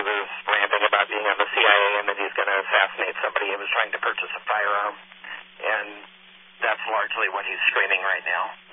he was ranting about being on the CIA and that he's going to assassinate somebody. He was trying to purchase a firearm, and that's largely what he's screaming right now.